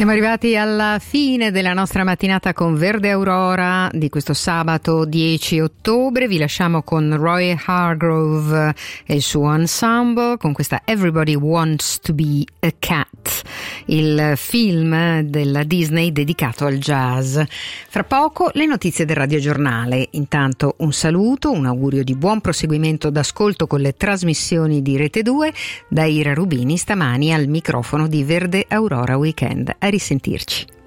Siamo arrivati alla fine della nostra mattinata con Verde Aurora di questo sabato 10 ottobre. Vi lasciamo con Roy Hargrove e il suo ensemble con questa Everybody Wants to Be a Cat, il film della Disney dedicato al jazz. Fra poco le notizie del radiogiornale. Intanto un saluto, un augurio di buon proseguimento d'ascolto con le trasmissioni di Rete 2 da Ira Rubini, stamani al microfono di Verde Aurora Weekend. A risentirci.